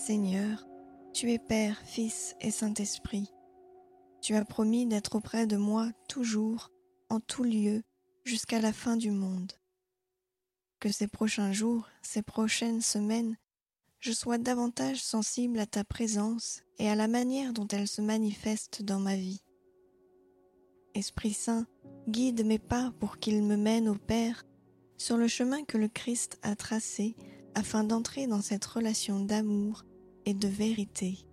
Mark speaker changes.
Speaker 1: Seigneur, tu es Père, Fils et Saint-Esprit. Tu as promis d'être auprès de moi toujours, en tout lieu, jusqu'à la fin du monde. Que ces prochains jours, ces prochaines semaines, je sois davantage sensible à ta présence et à la manière dont elle se manifeste dans ma vie. Esprit Saint, guide mes pas pour qu'ils me mènent au Père sur le chemin que le Christ a tracé afin d'entrer dans cette relation d'amour et de vérité.